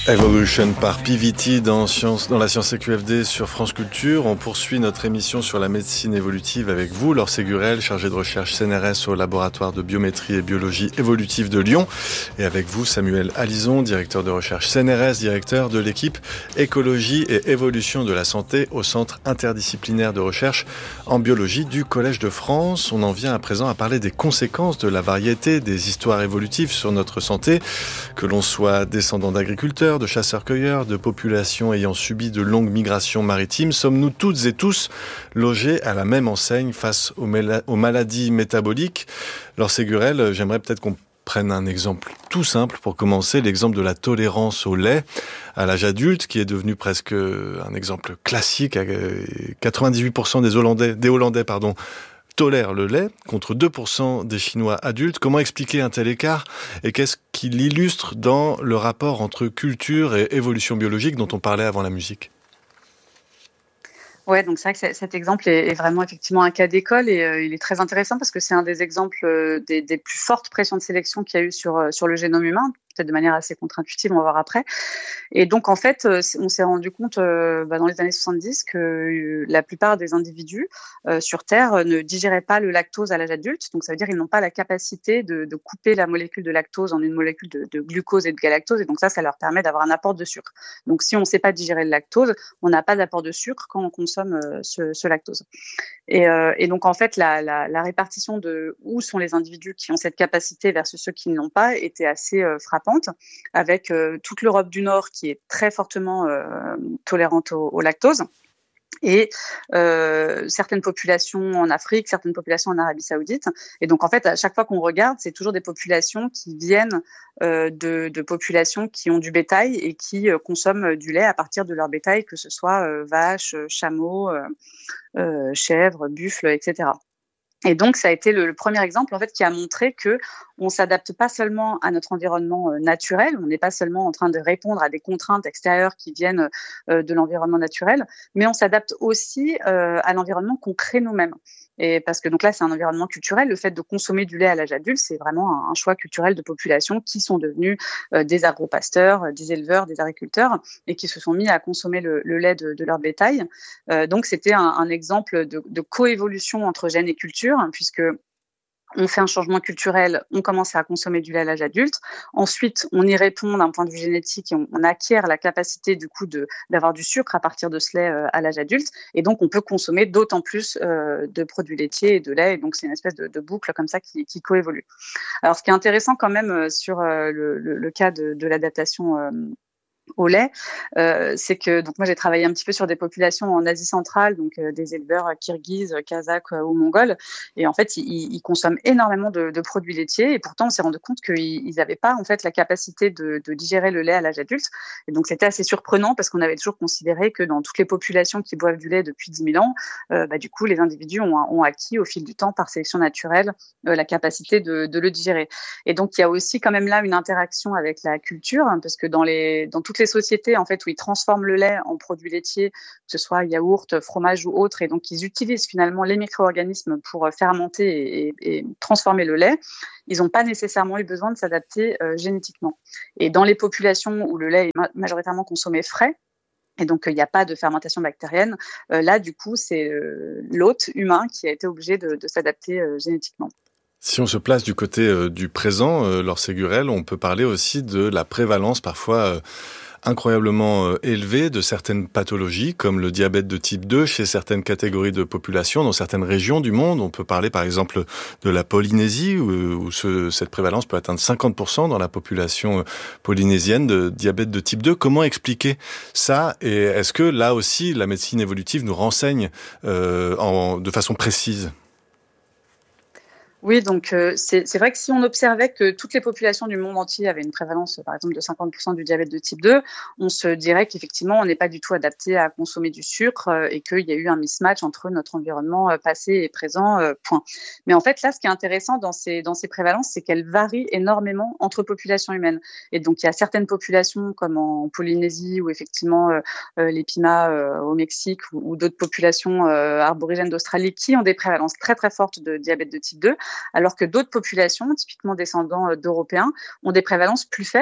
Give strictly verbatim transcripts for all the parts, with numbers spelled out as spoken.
Evolution par P V T dans, science, dans la science C Q F D sur France Culture. On poursuit notre émission sur la médecine évolutive avec vous, Laure Ségurel, chargée de recherche C N R S au laboratoire de biométrie et biologie évolutive de Lyon. Et avec vous, Samuel Alizon, directeur de recherche C N R S, directeur de l'équipe écologie et évolution de la santé au centre interdisciplinaire de recherche en biologie du Collège de France. On en vient à présent à parler des conséquences de la variété des histoires évolutives sur notre santé, que l'on soit descendant d'agriculteurs, de chasseurs-cueilleurs, de populations ayant subi de longues migrations maritimes. Sommes-nous toutes et tous logés à la même enseigne face aux, méla- aux maladies métaboliques? Laure Ségurel, j'aimerais peut-être qu'on prenne un exemple tout simple pour commencer, l'exemple de la tolérance au lait à l'âge adulte, qui est devenu presque un exemple classique. quatre-vingt-dix-huit pour cent des Hollandais, des Hollandais pardon, tolèrent le lait, contre deux pour cent des Chinois adultes. Comment expliquer un tel écart et qu'est-ce qui l'illustre dans le rapport entre culture et évolution biologique dont on parlait avant la musique? Ouais, donc c'est vrai que cet exemple est, est vraiment effectivement un cas d'école et euh, il est très intéressant parce que c'est un des exemples euh, des, des plus fortes pressions de sélection qu'il y a eu sur, euh, sur le génome humain, peut-être de manière assez contre-intuitive, on va voir après. Et donc, en fait, euh, on s'est rendu compte euh, bah, dans les années soixante-dix que euh, la plupart des individus euh, sur Terre euh, ne digéraient pas le lactose à l'âge adulte. Donc, ça veut dire qu'ils n'ont pas la capacité de, de couper la molécule de lactose en une molécule de, de glucose et de galactose. Et donc, ça, ça leur permet d'avoir un apport de sucre. Donc, si on ne sait pas digérer le lactose, on n'a pas d'apport de sucre quand on consomme euh, ce, ce lactose. Et, euh, et donc, en fait, la, la, la répartition de où sont les individus qui ont cette capacité versus ceux qui ne l'ont pas était assez euh, frappante, avec euh, toute l'Europe du Nord qui est très fortement euh, tolérante au, au lactose, et euh, certaines populations en Afrique, certaines populations en Arabie Saoudite. Et donc, en fait, à chaque fois qu'on regarde, c'est toujours des populations qui viennent euh, de, de populations qui ont du bétail et qui euh, consomment du lait à partir de leur bétail, que ce soit euh, vaches, chameaux, euh, euh, chèvres, buffles, et cetera. Et donc, ça a été le, le premier exemple en fait qui a montré que on s'adapte pas seulement à notre environnement euh, naturel, on n'est pas seulement en train de répondre à des contraintes extérieures qui viennent euh, de l'environnement naturel, mais on s'adapte aussi euh, à l'environnement qu'on crée nous-mêmes. Et parce que donc là, c'est un environnement culturel. Le fait de consommer du lait à l'âge adulte, c'est vraiment un, un choix culturel de population qui sont devenus euh, des agropasteurs, euh, des éleveurs, des agriculteurs, et qui se sont mis à consommer le, le lait de, de leur bétail. Euh, donc, c'était un, un exemple de, de coévolution entre gènes et culture, hein, puisque on fait un changement culturel, on commence à consommer du lait à l'âge adulte. Ensuite, on y répond d'un point de vue génétique et on, on acquiert la capacité du coup de, d'avoir du sucre à partir de ce lait euh, à l'âge adulte. Et donc, on peut consommer d'autant plus euh, de produits laitiers et de lait. Et donc, c'est une espèce de, de boucle comme ça qui, qui coévolue. Alors, ce qui est intéressant quand même euh, sur euh, le, le, le cas de, de l'adaptation euh, au lait, euh, c'est que donc moi j'ai travaillé un petit peu sur des populations en Asie centrale, donc euh, des éleveurs kirghizes, kazakhs euh, ou mongols, et en fait ils, ils consomment énormément de, de produits laitiers, et pourtant on s'est rendu compte qu'ils n'avaient pas en fait la capacité de, de digérer le lait à l'âge adulte, et donc c'était assez surprenant parce qu'on avait toujours considéré que dans toutes les populations qui boivent du lait depuis dix mille ans, euh, bah, du coup les individus ont, ont acquis au fil du temps par sélection naturelle euh, la capacité de, de le digérer. Et donc il y a aussi quand même là une interaction avec la culture, hein, parce que dans les dans toutes les sociétés en fait où ils transforment le lait en produits laitiers, que ce soit yaourt, fromage ou autre, et donc ils utilisent finalement les micro-organismes pour fermenter et, et transformer le lait, ils n'ont pas nécessairement eu besoin de s'adapter euh, génétiquement. Et dans les populations où le lait est ma- majoritairement consommé frais, et donc il n'y a pas de fermentation bactérienne, euh, là du coup c'est euh, l'hôte humain qui a été obligé de, de s'adapter euh, génétiquement. Si on se place du côté euh, du présent, euh, Laure Ségurel, on peut parler aussi de la prévalence parfois euh, incroyablement euh, élevée de certaines pathologies, comme le diabète de type deux chez certaines catégories de population, dans certaines régions du monde. On peut parler par exemple de la Polynésie, où, où ce, cette prévalence peut atteindre cinquante pour cent dans la population euh, polynésienne de diabète de type deux. Comment expliquer ça? Et est-ce que là aussi, la médecine évolutive nous renseigne euh, en, de façon précise? Oui, donc euh, c'est, c'est vrai que si on observait que toutes les populations du monde entier avaient une prévalence, par exemple, de cinquante pour cent du diabète de type deux, on se dirait qu'effectivement, on n'est pas du tout adapté à consommer du sucre euh, et qu'il y a eu un mismatch entre notre environnement euh, passé et présent, euh, point. Mais en fait, là, ce qui est intéressant dans ces, dans ces prévalences, c'est qu'elles varient énormément entre populations humaines. Et donc, il y a certaines populations, comme en Polynésie, ou effectivement euh, euh, les Pimas euh, au Mexique, ou, ou d'autres populations euh, arborigènes d'Australie, qui ont des prévalences très, très fortes de diabète de type deux, alors que d'autres populations, typiquement descendants d'Européens, ont des prévalences plus faibles.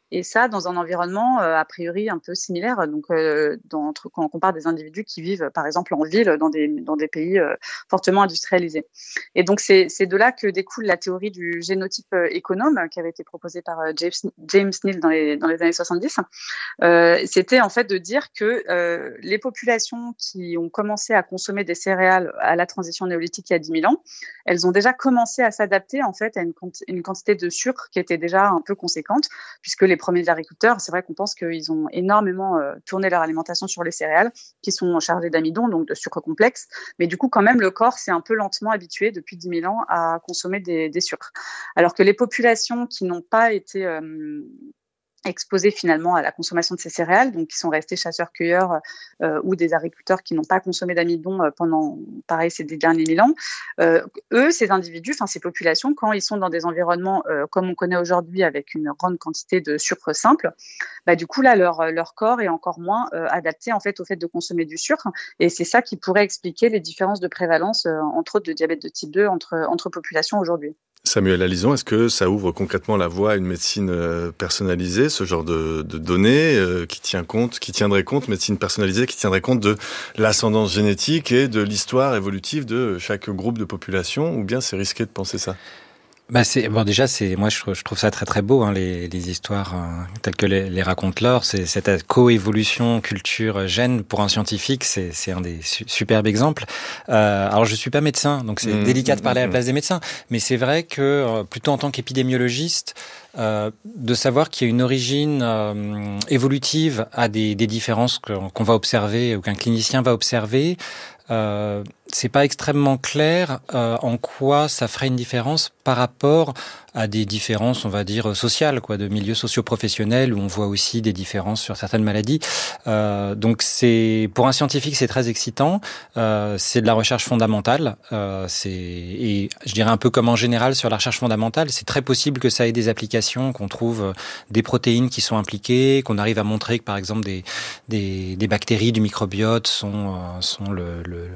Et ça, dans un environnement euh, a priori un peu similaire. Donc, euh, dans, entre, quand on compare des individus qui vivent, par exemple, en ville, dans des, dans des pays euh, fortement industrialisés. Et donc, c'est, c'est de là que découle la théorie du génotype euh, économe qui avait été proposée par euh, James, James Neal dans les, dans les années soixante-dix. Euh, c'était en fait de dire que euh, les populations qui ont commencé à consommer des céréales à la transition néolithique il y a dix mille ans, elles ont déjà commencé à s'adapter en fait à une, une quantité de sucre qui était déjà un peu conséquente, puisque les premiers agriculteurs, c'est vrai qu'on pense qu'ils ont énormément euh, tourné leur alimentation sur les céréales, qui sont chargées d'amidon, donc de sucre complexe. Mais du coup, quand même, le corps s'est un peu lentement habitué depuis dix mille ans à consommer des, des sucres. Alors que les populations qui n'ont pas été euh, exposés finalement à la consommation de ces céréales, donc qui sont restés chasseurs-cueilleurs euh, ou des agriculteurs qui n'ont pas consommé d'amidon euh, pendant, pareil, ces derniers mille ans. Euh, eux, ces individus, enfin ces populations, quand ils sont dans des environnements euh, comme on connaît aujourd'hui avec une grande quantité de sucre simple, bah, du coup là, leur, leur corps est encore moins euh, adapté en fait au fait de consommer du sucre, et c'est ça qui pourrait expliquer les différences de prévalence, euh, entre autres de diabète de type deux entre, entre populations aujourd'hui. Samuel Alison, est-ce que ça ouvre concrètement la voie à une médecine personnalisée, ce genre de, de données euh, qui tient compte, qui tiendrait compte, médecine personnalisée, qui tiendrait compte de l'ascendance génétique et de l'histoire évolutive de chaque groupe de population, ou bien c'est risqué de penser ça ? Bah c'est bon déjà c'est moi je, je trouve ça très très beau hein, les les histoires euh, telles que les, les raconte Laure, c'est cette coévolution culture gène pour un scientifique, c'est c'est un des su- superbes exemples. Euh, alors je suis pas médecin donc c'est mmh, délicat de parler mmh, à la place des médecins, mais c'est vrai que euh, plutôt en tant qu'épidémiologiste euh, de savoir qu'il y a une origine euh, évolutive à des des différences qu'on, qu'on va observer ou qu'un clinicien va observer. Euh, c'est pas extrêmement clair euh, en quoi ça ferait une différence par rapport à des différences, on va dire, sociales, quoi, de milieux socio-professionnels où on voit aussi des différences sur certaines maladies. Euh, donc c'est, pour un scientifique, c'est très excitant. Euh, c'est de la recherche fondamentale. Euh, c'est, et je dirais un peu comme en général sur la recherche fondamentale, c'est très possible que ça ait des applications, qu'on trouve des protéines qui sont impliquées, qu'on arrive à montrer que par exemple des des, des bactéries du microbiote sont euh, sont le, le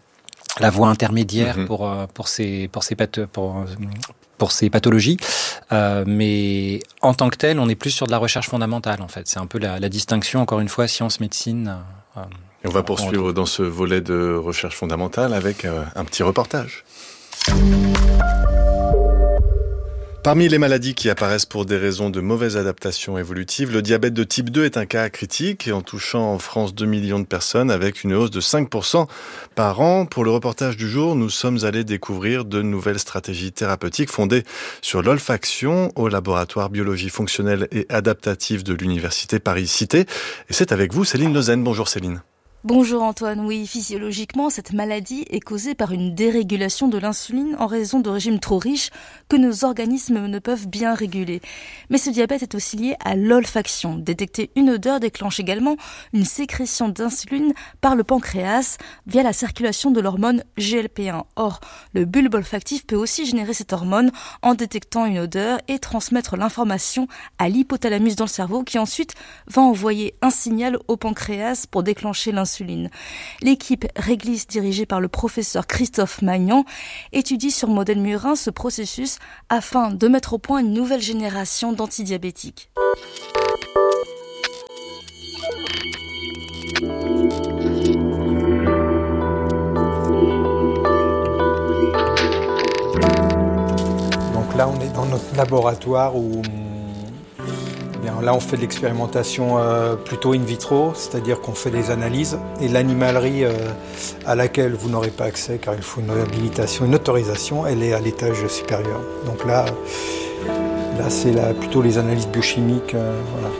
la voie intermédiaire mmh. pour pour ces pour ces path- pour pour ces pathologies, euh, mais en tant que tel, on est plus sur de la recherche fondamentale en fait. C'est un peu la, la distinction encore une fois science-médecine. Euh, Et on va poursuivre on dans ce volet de recherche fondamentale avec euh, un petit reportage. Parmi les maladies qui apparaissent pour des raisons de mauvaise adaptation évolutive, le diabète de type deux est un cas critique, en touchant en France deux millions de personnes avec une hausse de cinq pour cent par an. Pour le reportage du jour, nous sommes allés découvrir de nouvelles stratégies thérapeutiques fondées sur l'olfaction au laboratoire biologie fonctionnelle et adaptative de l'Université Paris-Cité. Et c'est avec vous, Céline Lezen. Bonjour Céline. Bonjour Antoine, oui, physiologiquement, cette maladie est causée par une dérégulation de l'insuline en raison de régimes trop riches que nos organismes ne peuvent bien réguler. Mais ce diabète est aussi lié à l'olfaction. Détecter une odeur déclenche également une sécrétion d'insuline par le pancréas via la circulation de l'hormone G L P un. Or, le bulbe olfactif peut aussi générer cette hormone en détectant une odeur et transmettre l'information à l'hypothalamus dans le cerveau qui ensuite va envoyer un signal au pancréas pour déclencher l'insuline. L'équipe Réglis, dirigée par le professeur Christophe Magnan, étudie sur modèle murin ce processus afin de mettre au point une nouvelle génération d'antidiabétiques. Donc là, on est dans notre laboratoire où Bien, là, on fait de l'expérimentation euh, plutôt in vitro, c'est-à-dire qu'on fait des analyses. Et l'animalerie euh, à laquelle vous n'aurez pas accès, car il faut une habilitation, une autorisation, elle est à l'étage supérieur. Donc là, là c'est là, plutôt les analyses biochimiques. Euh, voilà.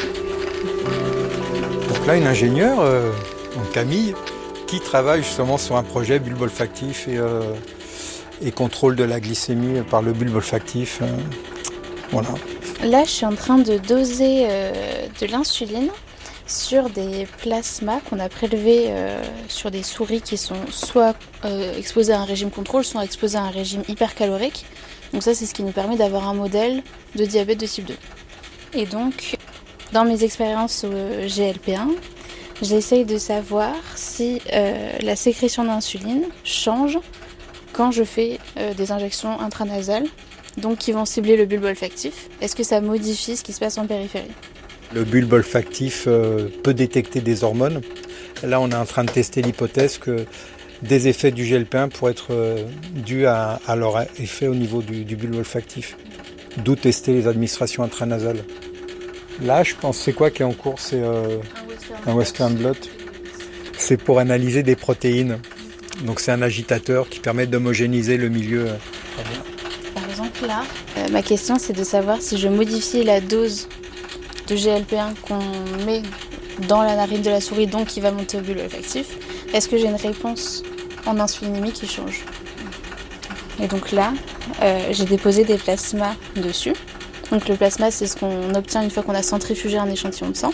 Donc là, une ingénieure, euh, donc Camille, qui travaille justement sur un projet bulbe olfactif et, euh, et contrôle de la glycémie par le bulbe olfactif. Euh, voilà. Là, je suis en train de doser euh, de l'insuline sur des plasmas qu'on a prélevés euh, sur des souris qui sont soit euh, exposées à un régime contrôle, soit exposées à un régime hypercalorique. Donc ça, c'est ce qui nous permet d'avoir un modèle de diabète de type deux. Et donc, dans mes expériences au G L P un, j'essaye de savoir si euh, la sécrétion d'insuline change quand je fais euh, des injections intranasales. donc qui vont cibler le bulbe olfactif. Est-ce que ça modifie ce qui se passe en périphérie ? Le bulbe olfactif euh, peut détecter des hormones. Là, on est en train de tester l'hypothèse que des effets du G L P un pourraient être euh, dus à, à leur effet au niveau du, du bulbe olfactif. D'où tester les administrations intranasales. Là, je pense, c'est quoi qui est en cours ? C'est euh, un Western blot. C'est pour analyser des protéines. Donc c'est un agitateur qui permet d'homogénéiser le milieu. Par exemple, là, euh, ma question, c'est de savoir si je modifie la dose de G L P un qu'on met dans la narine de la souris, donc qui va monter au bulbe olfactif, est-ce que j'ai une réponse en insulinémie qui change ? Et donc là, euh, j'ai déposé des plasmas dessus. Donc le plasma, c'est ce qu'on obtient une fois qu'on a centrifugé un échantillon de sang.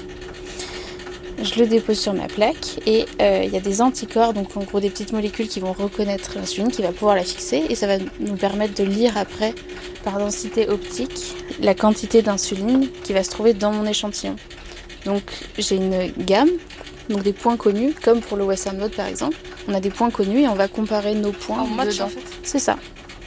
Je le dépose sur ma plaque et il euh, y a des anticorps, donc en gros des petites molécules qui vont reconnaître l'insuline, qui va pouvoir la fixer et ça va nous permettre de lire après, par densité optique, la quantité d'insuline qui va se trouver dans mon échantillon. Donc j'ai une gamme, donc des points connus, comme pour le Western blot par exemple. On a des points connus et on va comparer nos points en match, dedans. En fait. C'est ça.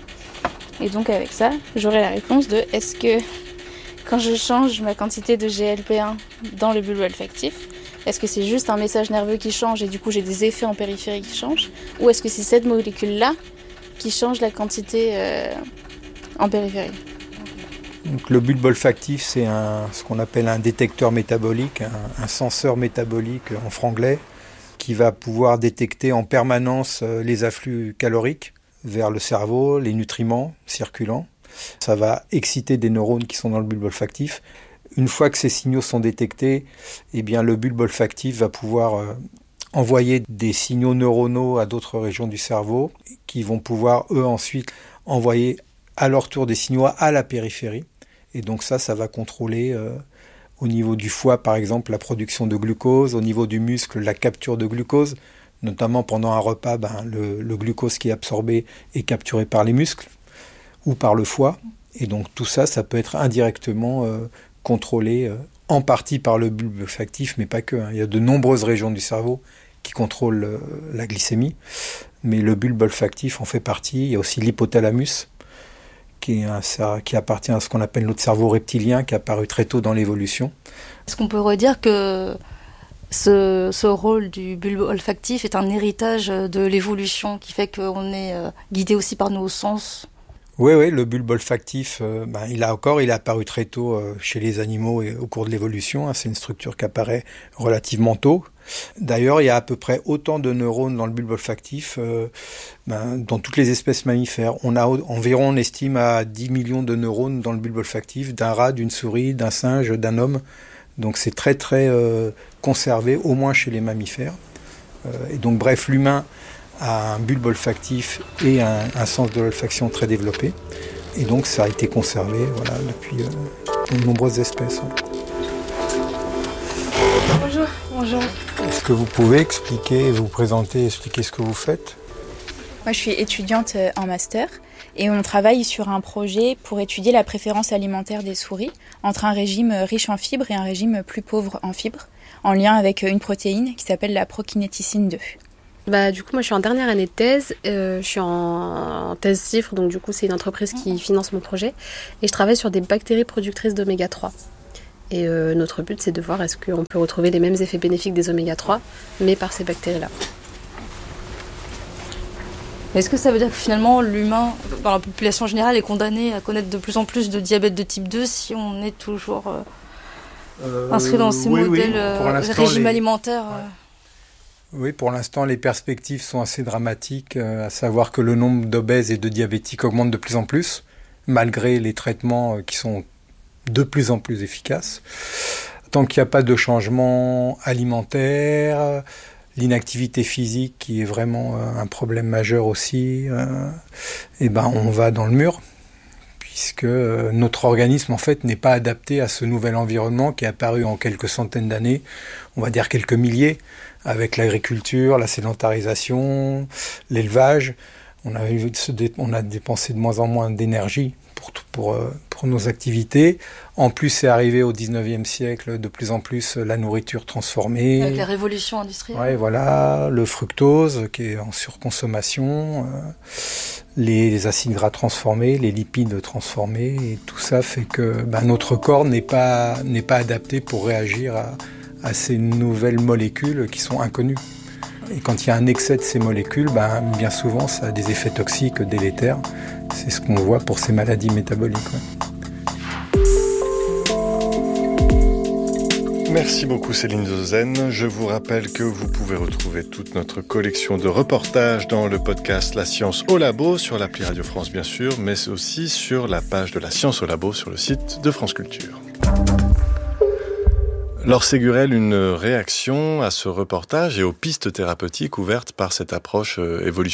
Et donc avec ça, j'aurai la réponse de est-ce que quand je change ma quantité de G L P un dans le bulbe olfactif, est-ce que c'est juste un message nerveux qui change et du coup j'ai des effets en périphérie qui changent ? Ou est-ce que c'est cette molécule-là qui change la quantité euh, en périphérie ? Donc, le bulbe olfactif, c'est un, ce qu'on appelle un détecteur métabolique, un, un senseur métabolique en franglais, qui va pouvoir détecter en permanence les afflux caloriques vers le cerveau, les nutriments circulants. Ça va exciter des neurones qui sont dans le bulbe olfactif. Une fois que ces signaux sont détectés, eh bien, le bulbe olfactif va pouvoir euh, envoyer des signaux neuronaux à d'autres régions du cerveau qui vont pouvoir, eux, ensuite envoyer à leur tour des signaux à la périphérie. Et donc ça, ça va contrôler euh, au niveau du foie, par exemple, la production de glucose, au niveau du muscle, la capture de glucose. Notamment pendant un repas, ben, le, le glucose qui est absorbé est capturé par les muscles ou par le foie. Et donc tout ça, ça peut être indirectement euh, contrôlé euh, en partie par le bulbe olfactif, mais pas que. Hein. Il y a de nombreuses régions du cerveau qui contrôlent euh, la glycémie, mais le bulbe olfactif en fait partie. Il y a aussi l'hypothalamus, qui, est un, ça, qui appartient à ce qu'on appelle notre cerveau reptilien, qui est apparu très tôt dans l'évolution. Est-ce qu'on peut redire que ce, ce rôle du bulbe olfactif est un héritage de l'évolution qui fait qu'on est euh, guidé aussi par nos sens ? Oui, oui, le bulbe olfactif, euh, ben, il a encore, il est apparu très tôt euh, chez les animaux et au cours de l'évolution. Hein, c'est une structure qui apparaît relativement tôt. D'ailleurs, il y a à peu près autant de neurones dans le bulbe olfactif euh, ben, dans toutes les espèces mammifères. On a environ, on estime, à dix millions de neurones dans le bulbe olfactif, d'un rat, d'une souris, d'un singe, d'un homme. Donc c'est très très euh, conservé, au moins chez les mammifères. Euh, et donc bref, l'humain a un bulbe olfactif et un, un sens de l'olfaction très développé. Et donc ça a été conservé voilà, depuis euh, de nombreuses espèces. Bonjour. Bonjour. Est-ce que vous pouvez expliquer, vous présenter, expliquer ce que vous faites ? Moi, je suis étudiante en master et on travaille sur un projet pour étudier la préférence alimentaire des souris entre un régime riche en fibres et un régime plus pauvre en fibres, en lien avec une protéine qui s'appelle la prokinéticine deux. Bah, du coup, moi, je suis en dernière année de thèse. Euh, je suis en, en thèse CIFRE, donc du coup, c'est une entreprise qui finance mon projet. Et je travaille sur des bactéries productrices d'oméga trois. Et euh, notre but, c'est de voir est-ce qu'on peut retrouver les mêmes effets bénéfiques des oméga trois, mais par ces bactéries-là. Est-ce que ça veut dire que finalement, l'humain, dans la population générale, est condamné à connaître de plus en plus de diabète de type deux si on est toujours euh, euh, inscrit dans ces oui, modèles oui. euh, régime les... alimentaire euh... Oui, pour l'instant, les perspectives sont assez dramatiques, euh, à savoir que le nombre d'obèses et de diabétiques augmente de plus en plus, malgré les traitements euh, qui sont de plus en plus efficaces. Tant qu'il n'y a pas de changement alimentaire, l'inactivité physique qui est vraiment euh, un problème majeur aussi, euh, et ben on va dans le mur, puisque euh, notre organisme en fait n'est pas adapté à ce nouvel environnement qui est apparu en quelques centaines d'années, on va dire quelques milliers, avec l'agriculture, la sédentarisation, l'élevage. On a, eu, on a dépensé de moins en moins d'énergie pour, pour, pour nos activités. En plus, c'est arrivé au dix-neuvième siècle, de plus en plus, la nourriture transformée. Avec la révolution industrielle. Ouais, voilà, le fructose qui est en surconsommation, euh, les, les acides gras transformés, les lipides transformés, et tout ça fait que ben, notre corps n'est pas, n'est pas adapté pour réagir à, à ces nouvelles molécules qui sont inconnues. Et quand il y a un excès de ces molécules, ben, bien souvent, ça a des effets toxiques délétères. C'est ce qu'on voit pour ces maladies métaboliques. Ouais. Merci beaucoup Céline Dauzen. Je vous rappelle que vous pouvez retrouver toute notre collection de reportages dans le podcast La Science au Labo, sur l'appli Radio France bien sûr, mais aussi sur la page de La Science au Labo sur le site de France Culture. Laure Ségurel, une réaction à ce reportage et aux pistes thérapeutiques ouvertes par cette approche évolutionniste ?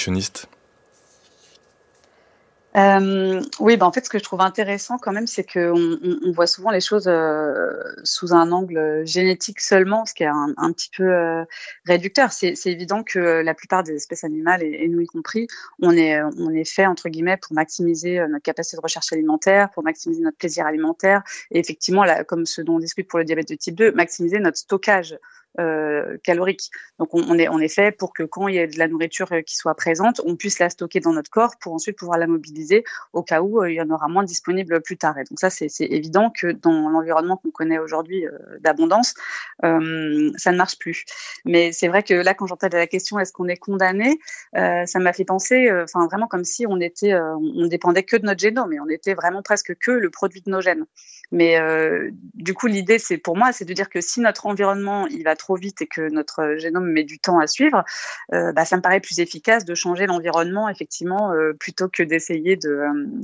Euh, oui, bah en fait, ce que je trouve intéressant quand même, c'est qu'on on, on voit souvent les choses euh, sous un angle génétique seulement, ce qui est un, un petit peu euh, réducteur. C'est, c'est évident que la plupart des espèces animales, et, et nous y compris, on est, on est fait, entre guillemets, pour maximiser notre capacité de recherche alimentaire, pour maximiser notre plaisir alimentaire, et effectivement, là, comme ce dont on discute pour le diabète de type deux, maximiser notre stockage Euh, calorique. Donc on, on est on est fait pour que quand il y a de la nourriture qui soit présente, on puisse la stocker dans notre corps pour ensuite pouvoir la mobiliser au cas où euh, il y en aura moins disponible plus tard. Et donc ça c'est, c'est évident que dans l'environnement qu'on connaît aujourd'hui euh, d'abondance, euh, ça ne marche plus. Mais c'est vrai que là quand j'entendais la question est-ce qu'on est condamné, euh, ça m'a fait penser, enfin euh, vraiment comme si on était, euh, on dépendait que de notre génome et on était vraiment presque que le produit de nos gènes. Mais euh, du coup l'idée c'est pour moi c'est de dire que si notre environnement il va trop vite et que notre génome met du temps à suivre, euh, bah, ça me paraît plus efficace de changer l'environnement effectivement euh, plutôt que d'essayer de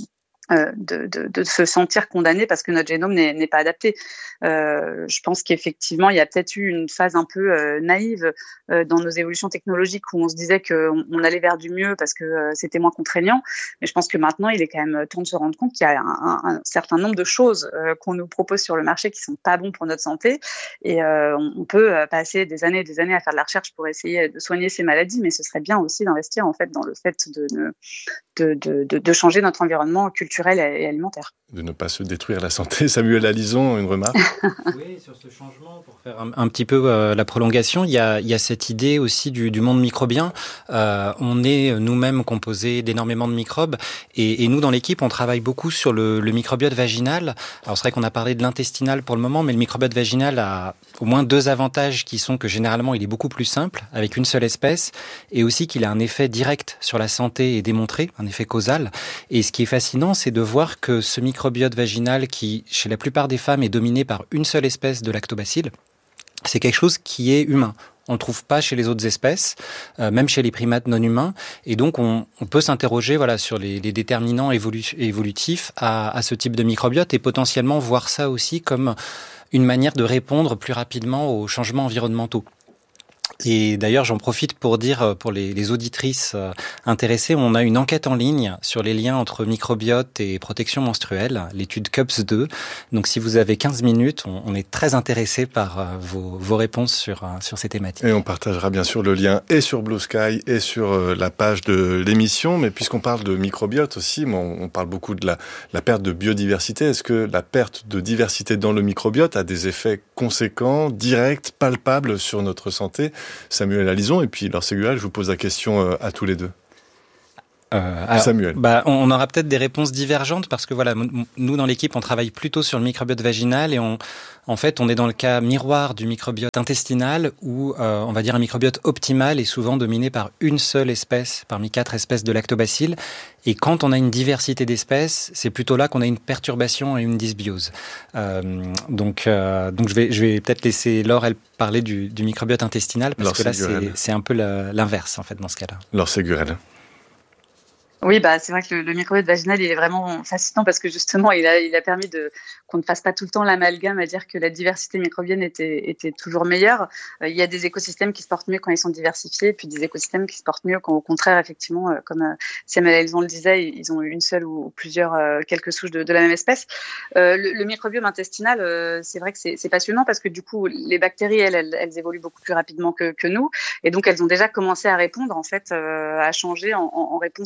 euh, De, de, de se sentir condamné parce que notre génome n'est, n'est pas adapté. Euh, je pense qu'effectivement, il y a peut-être eu une phase un peu euh, naïve euh, dans nos évolutions technologiques où on se disait qu'on on allait vers du mieux parce que euh, c'était moins contraignant. Mais je pense que maintenant, il est quand même temps de se rendre compte qu'il y a un, un, un certain nombre de choses euh, qu'on nous propose sur le marché qui sont pas bons pour notre santé. Et euh, on, on peut passer des années et des années à faire de la recherche pour essayer de soigner ces maladies, mais ce serait bien aussi d'investir en fait dans le fait de, de, de, de, de changer notre environnement culturel et alimentaire. De ne pas se détruire la santé. Samuel Alison, une remarque ? Oui, sur ce changement, pour faire un, un petit peu euh, la prolongation, il y a, il y a cette idée aussi du, du monde microbien. Euh, on est nous-mêmes composés d'énormément de microbes et, et nous, dans l'équipe, on travaille beaucoup sur le, le microbiote vaginal. Alors, c'est vrai qu'on a parlé de l'intestinal pour le moment, mais le microbiote vaginal a au moins deux avantages qui sont que généralement, il est beaucoup plus simple avec une seule espèce et aussi qu'il a un effet direct sur la santé et démontré, un effet causal. Et ce qui est fascinant, c'est de voir que ce microbiote vaginal qui, chez la plupart des femmes, est dominé par une seule espèce de lactobacille, c'est quelque chose qui est humain. On ne le trouve pas chez les autres espèces, euh, même chez les primates non humains. Et donc, on, on peut s'interroger voilà, sur les, les déterminants évolu- évolutifs à, à ce type de microbiote et potentiellement voir ça aussi comme une manière de répondre plus rapidement aux changements environnementaux. Et d'ailleurs, j'en profite pour dire, pour les, les auditrices intéressées, on a une enquête en ligne sur les liens entre microbiote et protection menstruelle, l'étude C U P S deux. Donc, si vous avez quinze minutes, on, on est très intéressé par vos, vos réponses sur, sur ces thématiques. Et on partagera bien sûr le lien et sur Blue Sky et sur la page de l'émission. Mais puisqu'on parle de microbiote aussi, on parle beaucoup de la, la perte de biodiversité. Est-ce que la perte de diversité dans le microbiote a des effets conséquents, directs, palpables sur notre santé ? Samuel Alison et puis Laure Ségurel, je vous pose la question à tous les deux. Euh, alors, Samuel. Bah, on, on aura peut-être des réponses divergentes parce que voilà, nous dans l'équipe, on travaille plutôt sur le microbiote vaginal et on, en fait, on est dans le cas miroir du microbiote intestinal où euh, on va dire un microbiote optimal est souvent dominé par une seule espèce parmi quatre espèces de lactobacilles. Et quand on a une diversité d'espèces, c'est plutôt là qu'on a une perturbation et une dysbiose. Euh, donc, euh, donc je vais, je vais peut-être laisser Laure elle parler du, du microbiote intestinal parce Laure que là, Ségurel. c'est, c'est un peu la, l'inverse en fait dans ce cas-là. Laure Ségurel. Oui, bah c'est vrai que le, le microbiote vaginal, il est vraiment fascinant parce que justement, il a, il a permis de qu'on ne fasse pas tout le temps l'amalgame à dire que la diversité microbienne était, était toujours meilleure. Euh, il y a des écosystèmes qui se portent mieux quand ils sont diversifiés, puis des écosystèmes qui se portent mieux quand, au contraire, effectivement, euh, comme euh, Samuel Alison le disait, ils ont une seule ou plusieurs euh, quelques souches de, de la même espèce. Euh, le, le microbiome intestinal, euh, c'est vrai que c'est, c'est passionnant parce que du coup, les bactéries, elles, elles, elles évoluent beaucoup plus rapidement que, que nous, et donc elles ont déjà commencé à répondre, en fait, euh, à changer en, en réponse à l'industrie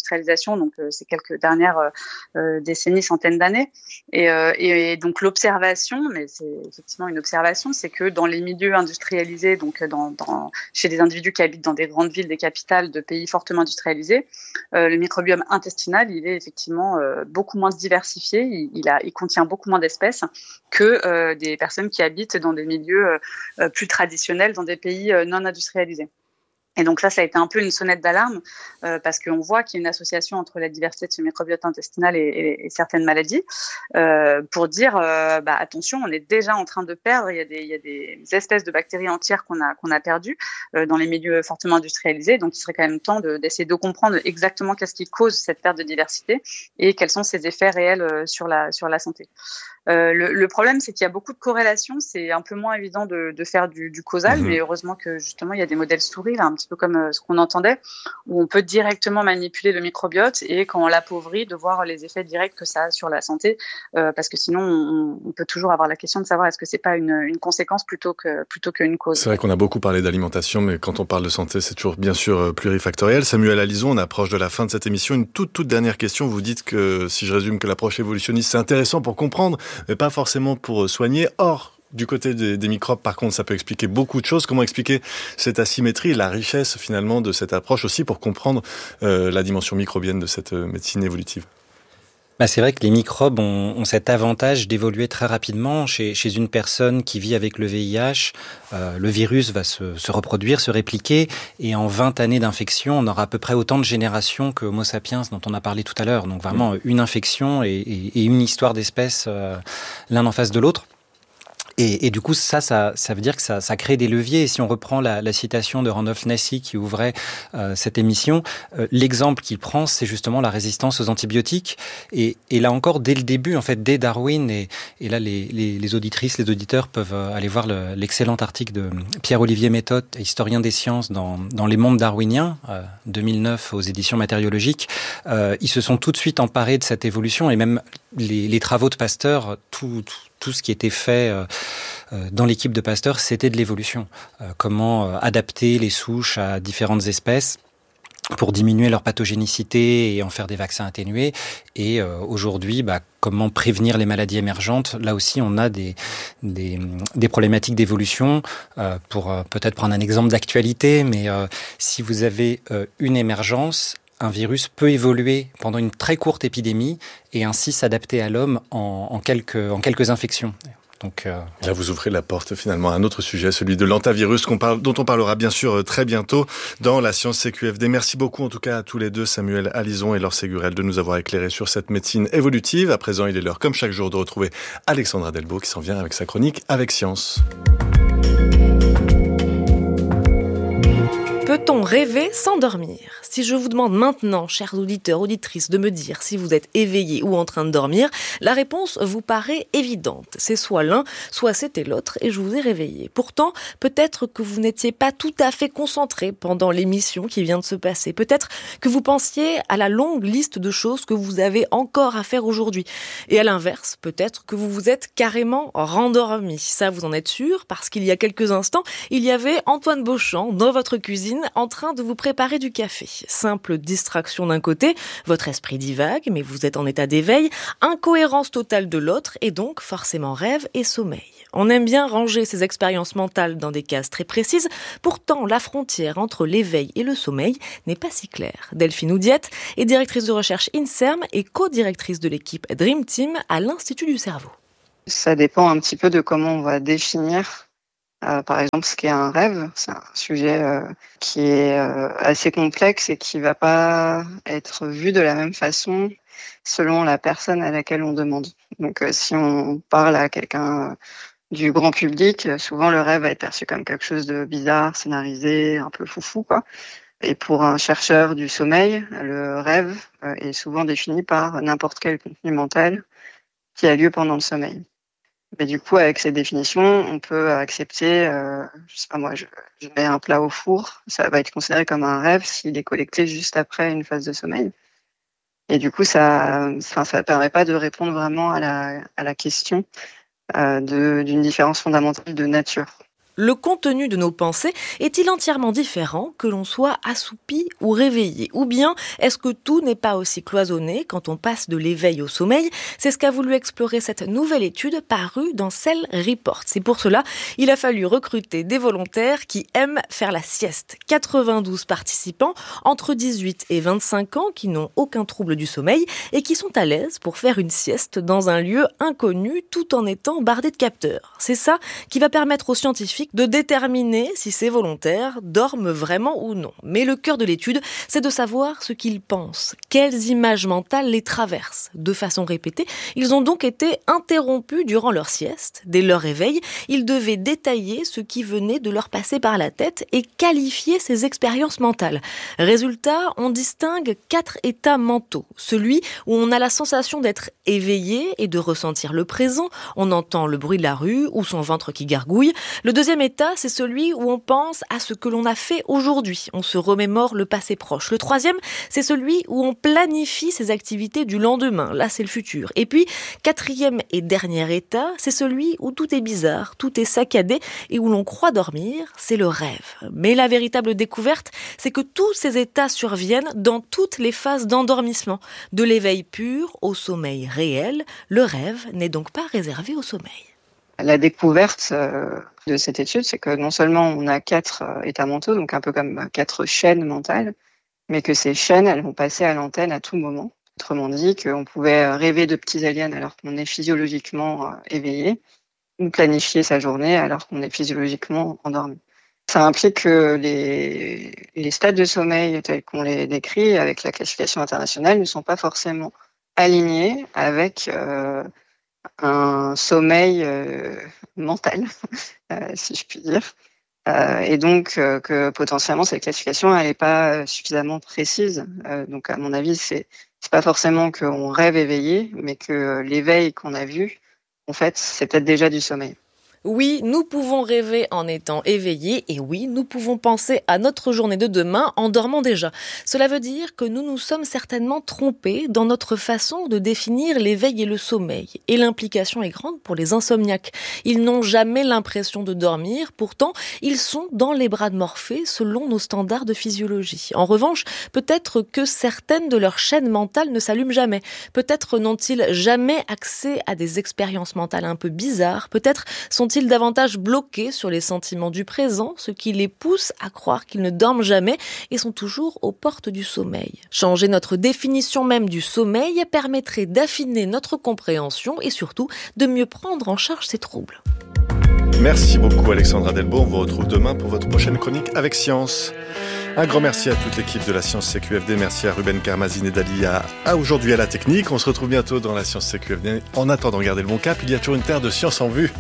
l'industrialisation, donc euh, ces quelques dernières euh, décennies, centaines d'années. Et, euh, et, et donc l'observation, mais c'est effectivement une observation, c'est que dans les milieux industrialisés, donc dans, dans, chez des individus qui habitent dans des grandes villes, des capitales de pays fortement industrialisés, euh, le microbiome intestinal, il est effectivement euh, beaucoup moins diversifié, il, il, a, il contient beaucoup moins d'espèces que euh, des personnes qui habitent dans des milieux euh, plus traditionnels, dans des pays euh, non industrialisés. Et donc ça, ça a été un peu une sonnette d'alarme euh, parce qu'on voit qu'il y a une association entre la diversité de ce microbiote intestinal et, et, et certaines maladies euh, pour dire euh, bah, attention, on est déjà en train de perdre. Il y a des, il y a des espèces de bactéries entières qu'on a qu'on a perdues euh, dans les milieux fortement industrialisés. Donc il serait quand même temps de, d'essayer de comprendre exactement qu'est-ce qui cause cette perte de diversité et quels sont ses effets réels euh, sur la sur la santé. Euh, le, le problème, c'est qu'il y a beaucoup de corrélations. C'est un peu moins évident de, de faire du, du causal, mmh. mais heureusement que justement il y a des modèles souris là, un petit peu comme euh, ce qu'on entendait, où on peut directement manipuler le microbiote et quand on l'appauvrit, de voir les effets directs que ça a sur la santé, euh, parce que sinon on, on peut toujours avoir la question de savoir est-ce que c'est pas une, une conséquence plutôt que plutôt qu'une cause. C'est vrai qu'on a beaucoup parlé d'alimentation, mais quand on parle de santé, c'est toujours bien sûr plurifactoriel. Samuel Alison, on approche de la fin de cette émission. Une toute toute dernière question. Vous dites que, si je résume, que l'approche évolutionniste c'est intéressant pour comprendre, mais pas forcément pour soigner. Or, du côté des, des microbes, par contre, ça peut expliquer beaucoup de choses. Comment expliquer cette asymétrie, la richesse finalement de cette approche aussi pour comprendre euh, la dimension microbienne de cette médecine évolutive ? Bah c'est vrai que les microbes ont, ont cet avantage d'évoluer très rapidement. Chez, chez une personne qui vit avec le V I H, euh, le virus va se, se reproduire, se répliquer, et en vingt années d'infection, on aura à peu près autant de générations que Homo sapiens dont on a parlé tout à l'heure. Donc vraiment une infection et, et, et une histoire d'espèces euh, l'un en face de l'autre. Et, et du coup, ça, ça, ça veut dire que ça, ça crée des leviers. Et si on reprend la, la citation de Randolph Nassy qui ouvrait euh, cette émission, euh, l'exemple qu'il prend, c'est justement la résistance aux antibiotiques. Et, et là encore, dès le début, en fait, dès Darwin, et, et là, les, les, les auditrices, les auditeurs peuvent aller voir le, l'excellent article de Pierre-Olivier Méthode, historien des sciences, dans, dans Les Mondes darwiniens, euh, deux mille neuf, aux éditions Matériologiques. Euh, ils se sont tout de suite emparés de cette évolution, et même les, les travaux de Pasteur, tout, tout Tout ce qui était fait euh, dans l'équipe de Pasteur, c'était de l'évolution. Euh, comment euh, adapter les souches à différentes espèces pour diminuer leur pathogénicité et en faire des vaccins atténués. Et euh, aujourd'hui, bah, comment prévenir les maladies émergentes. Là aussi, on a des, des, des problématiques d'évolution. Euh, pour euh, peut-être prendre un exemple d'actualité, mais euh, si vous avez euh, une émergence, un virus peut évoluer pendant une très courte épidémie et ainsi s'adapter à l'homme en, en, quelques, en quelques infections. Donc, euh, là, vous ouvrez la porte finalement à un autre sujet, celui de l'antavirus, qu'on parle, dont on parlera bien sûr très bientôt dans la Science C Q F D. Merci beaucoup en tout cas à tous les deux, Samuel Alison et Laure Ségurel, de nous avoir éclairé sur cette médecine évolutive. À présent, il est l'heure, comme chaque jour, de retrouver Alexandra Delbo qui s'en vient avec sa chronique Avec Science. Peut-on rêver sans dormir ? Si je vous demande maintenant, chers auditeurs, auditrices, de me dire si vous êtes éveillés ou en train de dormir, la réponse vous paraît évidente. C'est soit l'un, soit c'était l'autre, et je vous ai réveillé. Pourtant, peut-être que vous n'étiez pas tout à fait concentré pendant l'émission qui vient de se passer. Peut-être que vous pensiez à la longue liste de choses que vous avez encore à faire aujourd'hui. Et à l'inverse, peut-être que vous vous êtes carrément rendormi. Ça, vous en êtes sûr, parce qu'il y a quelques instants, il y avait Antoine Beauchamp dans votre cuisine en train de vous préparer du café. Simple distraction d'un côté, votre esprit divague, mais vous êtes en état d'éveil, incohérence totale de l'autre, et donc forcément rêve et sommeil. On aime bien ranger ces expériences mentales dans des cases très précises, pourtant la frontière entre l'éveil et le sommeil n'est pas si claire. Delphine Oudiette est directrice de recherche INSERM et co-directrice de l'équipe Dream Team à l'Institut du cerveau. Ça dépend un petit peu de comment on va définir Euh, par exemple, ce qu'est un rêve. C'est un sujet euh, qui est euh, assez complexe et qui va pas être vu de la même façon selon la personne à laquelle on demande. Donc, euh, si on parle à quelqu'un euh, du grand public, euh, souvent le rêve va être perçu comme quelque chose de bizarre, scénarisé, un peu foufou, quoi. Et pour un chercheur du sommeil, le rêve euh, est souvent défini par n'importe quel contenu mental qui a lieu pendant le sommeil. Mais du coup, avec ces définitions, on peut accepter, euh, je sais pas moi, je, je mets un plat au four, ça va être considéré comme un rêve s'il est collecté juste après une phase de sommeil. Et du coup, ça, enfin, ça permet pas de répondre vraiment à la, à la question euh, de, d'une différence fondamentale de nature. Le contenu de nos pensées est-il entièrement différent que l'on soit assoupi ou réveillé ? Ou bien est-ce que tout n'est pas aussi cloisonné quand on passe de l'éveil au sommeil ? C'est ce qu'a voulu explorer cette nouvelle étude parue dans Cell Report. C'est pour cela, il a fallu recruter des volontaires qui aiment faire la sieste. quatre-vingt-douze participants entre dix-huit et vingt-cinq ans qui n'ont aucun trouble du sommeil et qui sont à l'aise pour faire une sieste dans un lieu inconnu tout en étant bardé de capteurs. C'est ça qui va permettre aux scientifiques de déterminer si ces volontaires dorment vraiment ou non. Mais le cœur de l'étude, c'est de savoir ce qu'ils pensent, quelles images mentales les traversent. De façon répétée, ils ont donc été interrompus durant leur sieste. Dès leur réveil, ils devaient détailler ce qui venait de leur passer par la tête et qualifier ces expériences mentales. Résultat, on distingue quatre états mentaux. Celui où on a la sensation d'être éveillé et de ressentir le présent, on entend le bruit de la rue ou son ventre qui gargouille. Le deuxième état, c'est celui où on pense à ce que l'on a fait aujourd'hui. On se remémore le passé proche. Le troisième, c'est celui où on planifie ses activités du lendemain. Là, c'est le futur. Et puis, quatrième et dernier état, c'est celui où tout est bizarre, tout est saccadé et où l'on croit dormir, c'est le rêve. Mais la véritable découverte, c'est que tous ces états surviennent dans toutes les phases d'endormissement. De l'éveil pur au sommeil réel, le rêve n'est donc pas réservé au sommeil. La découverte de cette étude, c'est que non seulement on a quatre états mentaux, donc un peu comme quatre chaînes mentales, mais que ces chaînes, elles vont passer à l'antenne à tout moment. Autrement dit, qu'on pouvait rêver de petits aliens alors qu'on est physiologiquement éveillé, ou planifier sa journée alors qu'on est physiologiquement endormi. Ça implique que les, les stades de sommeil tels qu'on les décrit avec la classification internationale ne sont pas forcément alignés avec euh, un sommeil euh, mental, euh, si je puis dire. Euh, et donc euh, que potentiellement cette classification elle n'est pas suffisamment précise. Euh, donc à mon avis, c'est c'est pas forcément qu'on rêve éveillé, mais que l'éveil qu'on a vu, en fait, c'est peut-être déjà du sommeil. Oui, nous pouvons rêver en étant éveillés et oui, nous pouvons penser à notre journée de demain en dormant déjà. Cela veut dire que nous nous sommes certainement trompés dans notre façon de définir l'éveil et le sommeil. Et l'implication est grande pour les insomniaques. Ils n'ont jamais l'impression de dormir, pourtant ils sont dans les bras de Morphée selon nos standards de physiologie. En revanche, peut-être que certaines de leurs chaînes mentales ne s'allument jamais. Peut-être n'ont-ils jamais accès à des expériences mentales un peu bizarres. Peut-être sont Sont-ils davantage bloqués sur les sentiments du présent, ce qui les pousse à croire qu'ils ne dorment jamais et sont toujours aux portes du sommeil. Changer notre définition même du sommeil permettrait d'affiner notre compréhension et surtout de mieux prendre en charge ces troubles. Merci beaucoup Alexandra Delbo, on vous retrouve demain pour votre prochaine chronique avec Science. Un grand merci à toute l'équipe de la Science C Q F D, merci à Ruben Karmazine et Dalia, à aujourd'hui à la technique. On se retrouve bientôt dans la Science C Q F D. En attendant, gardez le bon cap, il y a toujours une terre de science en vue.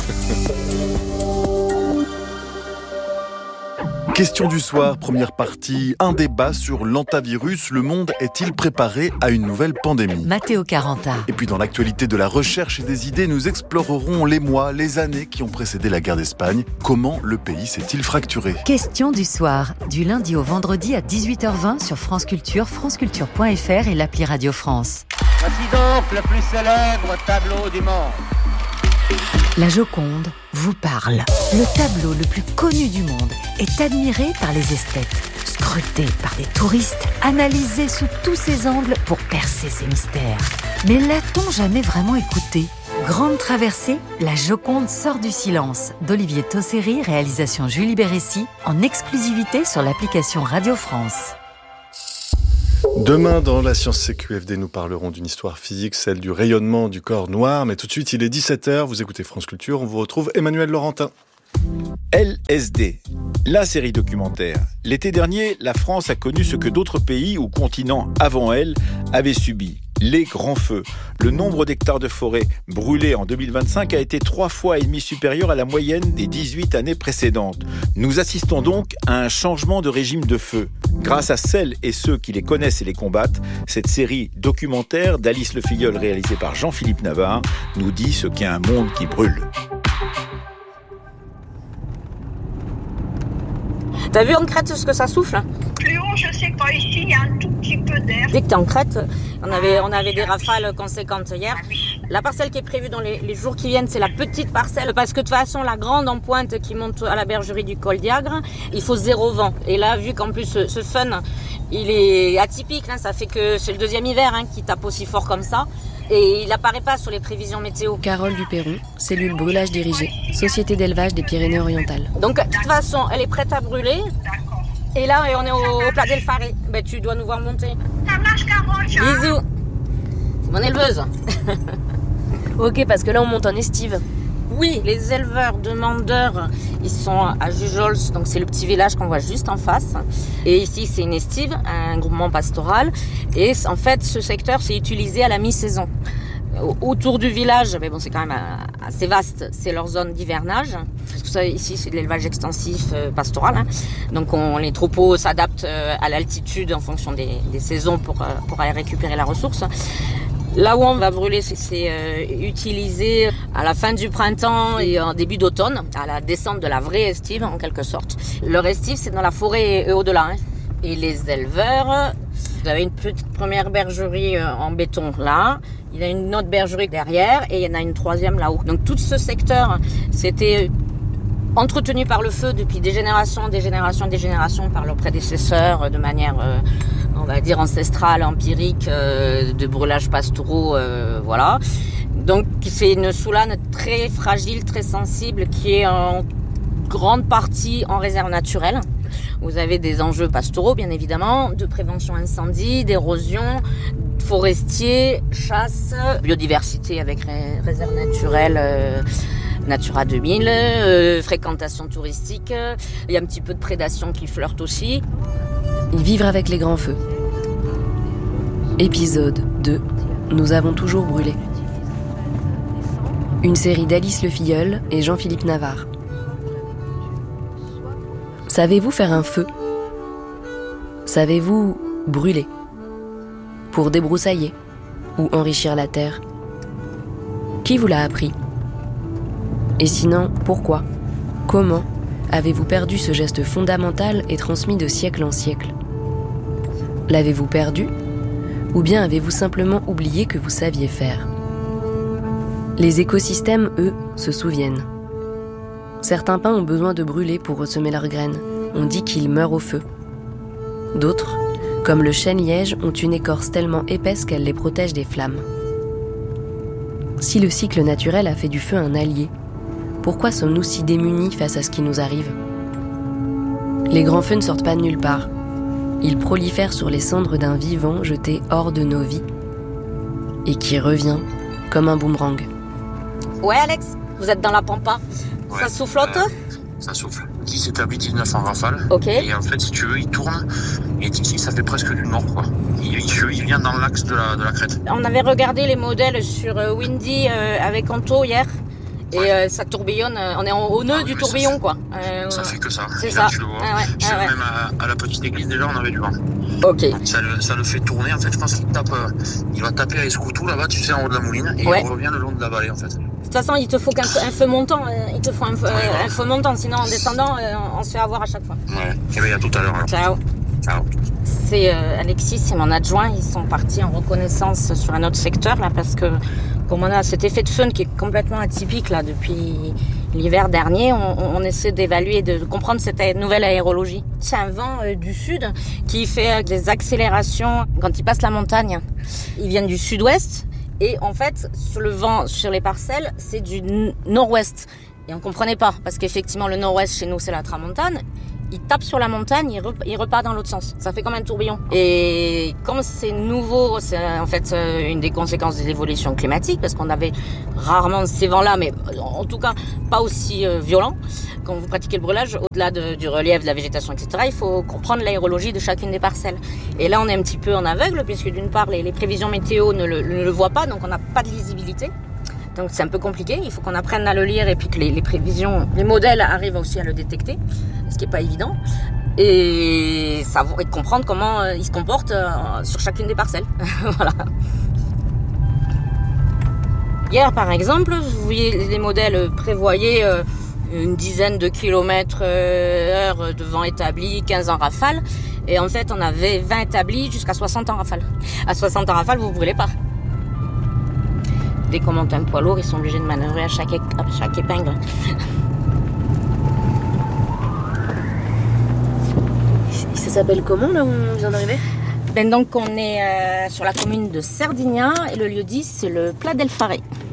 Question du soir, première partie, un débat sur l'hantavirus. Le monde est-il préparé à une nouvelle pandémie ? Matteo Caranta. Et puis dans l'actualité de la recherche et des idées, nous explorerons les mois, les années qui ont précédé la guerre d'Espagne. Comment le pays s'est-il fracturé ? Question du soir, du lundi au vendredi à dix-huit heures vingt sur France Culture, franceculture point f r et l'appli Radio France. Voici donc le plus célèbre tableau du monde. La Joconde vous parle. Le tableau le plus connu du monde est admiré par les esthètes, scruté par des touristes, analysé sous tous ses angles pour percer ses mystères. Mais l'a-t-on jamais vraiment écouté ? Grande traversée, La Joconde sort du silence d'Olivier Tosseri, réalisation Julie Bérécy, en exclusivité sur l'application Radio France. Demain, dans la Science C Q F D, nous parlerons d'une histoire physique, celle du rayonnement du corps noir. Mais tout de suite, il est dix-sept heures, vous écoutez France Culture, on vous retrouve Emmanuel Laurentin. L S D, la série documentaire. L'été dernier, la France a connu ce que d'autres pays ou continents avant elle avaient subi. Les grands feux. Le nombre d'hectares de forêt brûlés en deux mille vingt-cinq a été trois fois et demi supérieur à la moyenne des dix-huit années précédentes. Nous assistons donc à un changement de régime de feu. Grâce à celles et ceux qui les connaissent et les combattent, cette série documentaire d'Alice Le Filleul réalisée par Jean-Philippe Navarre nous dit ce qu'est un monde qui brûle. T'as vu en crête ce que ça souffle ? Plus haut, je sais pas, ici il y a un tout petit peu d'air. Dès que t'es en crête, on avait, on avait des rafales conséquentes hier. La parcelle qui est prévue dans les, les jours qui viennent, c'est la petite parcelle, parce que de toute façon, la grande en pointe qui monte à la bergerie du col d'Iagre, il faut zéro vent. Et là, vu qu'en plus ce, ce fun, il est atypique, hein, ça fait que c'est le deuxième hiver hein, qui tape aussi fort comme ça, et il apparaît pas sur les prévisions météo. Carole Duperron, cellule brûlage dirigé, société d'élevage des Pyrénées-Orientales. Donc de toute façon, elle est prête à brûler. Et là, on est au, au Pla del Fare. Ben, tu dois nous voir monter. Ça marche, Carole. Bisous. C'est mon éleveuse. Ok, parce que là, on monte en estive. Oui, les éleveurs demandeurs, ils sont à Jujols, donc c'est le petit village qu'on voit juste en face. Et ici, c'est une estive, un groupement pastoral. Et en fait, ce secteur, c'est utilisé à la mi-saison. Autour du village, mais bon, c'est quand même assez vaste, c'est leur zone d'hivernage. Parce que ça, ici, c'est de l'élevage extensif euh, pastoral. Hein. Donc, on, les troupeaux s'adaptent euh, à l'altitude en fonction des, des saisons pour, euh, pour aller récupérer la ressource. Là où on va brûler, c'est, c'est euh, utilisé à la fin du printemps et en début d'automne, à la descente de la vraie estive, en quelque sorte. Leur estive, c'est dans la forêt et au-delà. Hein. Et les éleveurs, vous avez une petite première bergerie euh, en béton là. Il y a une autre bergerie derrière et il y en a une troisième là-haut. Donc tout ce secteur, c'était entretenu par le feu depuis des générations, des générations, des générations par leurs prédécesseurs de manière, euh, on va dire, ancestrale, empirique, euh, de brûlages pastoraux, euh, voilà. Donc c'est une soulane très fragile, très sensible, qui est en grande partie en réserve naturelle. Vous avez des enjeux pastoraux, bien évidemment, de prévention incendie, d'érosion, forestier, chasse, biodiversité avec ré- réserve naturelle, euh, Natura deux mille, euh, fréquentation touristique. Il y a un petit peu de prédation qui flirte aussi. Vivre avec les grands feux. Épisode deux. Nous avons toujours brûlé. Une série d'Alice Le Filleul et Jean-Philippe Navarre. Savez-vous faire un feu ? Savez-vous brûler ? Pour débroussailler ou enrichir la terre ? Qui vous l'a appris ? Et sinon, pourquoi ? Comment avez-vous perdu ce geste fondamental et transmis de siècle en siècle ? L'avez-vous perdu ? Ou bien avez-vous simplement oublié que vous saviez faire ? Les écosystèmes, eux, se souviennent. Certains pins ont besoin de brûler pour ressemer leurs graines. On dit qu'ils meurent au feu. D'autres, comme le chêne-liège, ont une écorce tellement épaisse qu'elle les protège des flammes. Si le cycle naturel a fait du feu un allié, pourquoi sommes-nous si démunis face à ce qui nous arrive ? Les grands feux ne sortent pas de nulle part. Ils prolifèrent sur les cendres d'un vivant jeté hors de nos vies et qui revient comme un boomerang. Ouais, Alex, vous êtes dans la pampa. Ouais, ça soufflote euh, Ça souffle. dix s'établit dix-neuf en rafale. Ok. Et en fait, si tu veux, il tourne. Et d'ici, ça fait presque du nord, quoi. Il, il, il vient dans l'axe de la, de la crête. On avait regardé les modèles sur Windy euh, avec Anto hier. Et ouais. euh, ça tourbillonne, on est en, au nœud ah, du tourbillon, ça, quoi. Euh, ça fait que ça. C'est et ça. Là, tu le vois. Ah ouais, tu ah ouais. Même à, à la petite église, déjà, on avait du vent. Ok. Ça le, ça le fait tourner, en fait. Je pense qu'il tape, euh, il va taper à Escoutou, là-bas, tu sais, en haut de la mouline. Et ouais. il revient le long de la vallée, en fait. De toute façon, il te faut qu'un un feu montant. Il te faut un feu, ouais, euh, un feu montant. Sinon, en descendant, euh, on se fait avoir à chaque fois. Ouais. Et bien, à tout à l'heure. Alors. Ciao. Ciao. C'est euh, Alexis et mon adjoint. Ils sont partis en reconnaissance sur un autre secteur, là, parce que comme on a cet effet de fun qui est complètement atypique, là, depuis l'hiver dernier, on, on essaie d'évaluer, de comprendre cette nouvelle aérologie. C'est un vent euh, du sud qui fait des accélérations quand il passe la montagne. Ils viennent du sud-ouest. Et en fait, sur le vent, sur les parcelles, c'est du nord-ouest. Et on comprenait pas, parce qu'effectivement, le nord-ouest, chez nous, c'est la tramontane. Il tape sur la montagne, il, rep- il repart dans l'autre sens. Ça fait comme un tourbillon. Et comme c'est nouveau, c'est en fait une des conséquences de l'évolution climatique, parce qu'on avait rarement ces vents-là, mais en tout cas pas aussi euh, violents. Quand vous pratiquez le brûlage, au-delà de, du relief, de la végétation, et cetera, il faut comprendre l'aérologie de chacune des parcelles. Et là, on est un petit peu en aveugle, puisque d'une part, les, les prévisions météo ne le, ne le voient pas, donc on n'a pas de lisibilité. Donc c'est un peu compliqué, il faut qu'on apprenne à le lire et puis que les, les prévisions, les modèles arrivent aussi à le détecter, ce qui n'est pas évident, et savoir et comprendre comment ils se comportent sur chacune des parcelles. Voilà. Hier par exemple, vous voyez les modèles prévoyaient une dizaine de kilomètres heure de vent établi, quinze en rafale, et en fait on avait vingt établis jusqu'à soixante en rafale. À soixante en rafale, vous ne brûlez pas. Dès qu'on monte un poids lourd, ils sont obligés de manœuvrer à chaque, à chaque épingle. Ça s'appelle comment là où on vient d'arriver ? Ben donc on est euh, sur la commune de Cerdignan et le lieu dit c'est le Pla del Fare.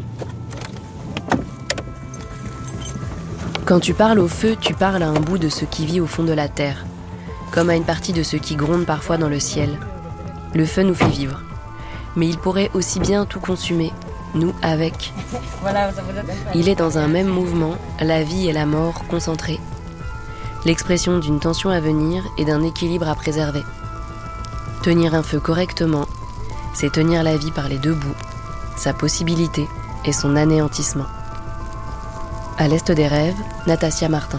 Quand tu parles au feu, tu parles à un bout de ce qui vit au fond de la terre, comme à une partie de ce qui gronde parfois dans le ciel. Le feu nous fait vivre, mais il pourrait aussi bien tout consumer, nous avec. Voilà, ça vous donne... Il est dans un même mouvement, la vie et la mort concentrées. L'expression d'une tension à venir et d'un équilibre à préserver. Tenir un feu correctement, c'est tenir la vie par les deux bouts, sa possibilité et son anéantissement. À l'Est des rêves, Natasia Martin.